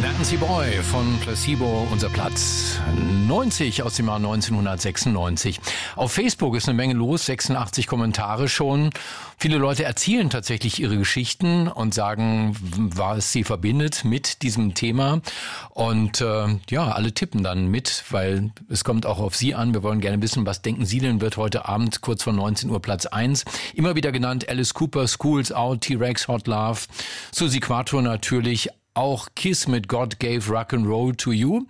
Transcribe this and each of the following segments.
Nancy Boy von Placebo, unser Platz 90 aus dem Jahr 1996. Auf Facebook ist eine Menge los, 86 Kommentare schon. Viele Leute erzählen tatsächlich ihre Geschichten und sagen, was sie verbindet mit diesem Thema. Und alle tippen dann mit, weil es kommt auch auf Sie an. Wir wollen gerne wissen, was denken Sie denn, wird heute Abend kurz vor 19 Uhr Platz 1. Immer wieder genannt Alice Cooper, Schools Out, T-Rex, Hot Love, Suzi Quatro natürlich, auch Kiss mit God Gave Rock'n'Roll to You.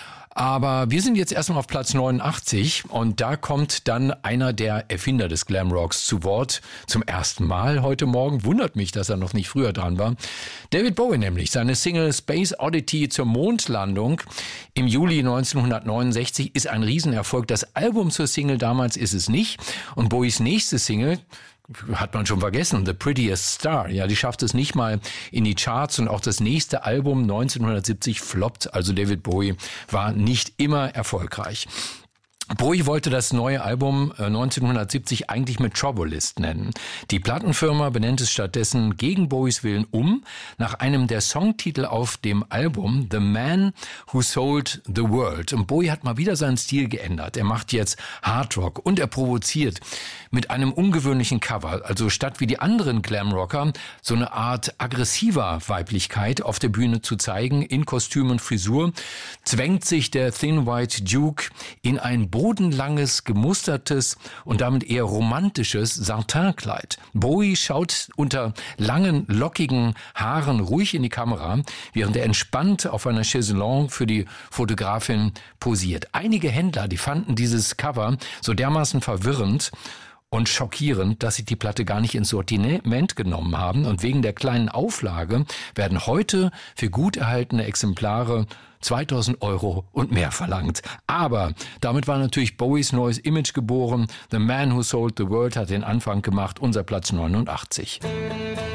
Aber wir sind jetzt erstmal auf Platz 89 und da kommt dann einer der Erfinder des Glamrocks zu Wort. Zum ersten Mal heute Morgen. Wundert mich, dass er noch nicht früher dran war. David Bowie nämlich. Seine Single Space Oddity zur Mondlandung im Juli 1969 ist ein Riesenerfolg. Das Album zur Single damals ist es nicht. Und Bowies nächste Single hat man schon vergessen, The Prettiest Star. Ja, die schafft es nicht mal in die Charts und auch das nächste Album 1970 floppt. Also David Bowie war nicht immer erfolgreich. Bowie wollte das neue Album 1970 eigentlich Metrobolist nennen. Die Plattenfirma benennt es stattdessen gegen Bowies Willen nach einem der Songtitel auf dem Album, The Man Who Sold the World. Und Bowie hat mal wieder seinen Stil geändert. Er macht jetzt Hardrock und er provoziert mit einem ungewöhnlichen Cover. Also statt wie die anderen Glamrocker so eine Art aggressiver Weiblichkeit auf der Bühne zu zeigen, in Kostüm und Frisur, zwängt sich der Thin White Duke in ein bodenlanges, gemustertes und damit eher romantisches Satinkleid. Bowie schaut unter langen, lockigen Haaren ruhig in die Kamera, während er entspannt auf einer Chaiselongue für die Fotografin posiert. Einige Händler, die fanden dieses Cover so dermaßen verwirrend und schockierend, dass sie die Platte gar nicht ins Sortiment genommen haben. Und wegen der kleinen Auflage werden heute für gut erhaltene Exemplare 2.000 € und mehr verlangt. Aber damit war natürlich Bowies neues Image geboren. The Man Who Sold the World hat den Anfang gemacht, unser Platz 89.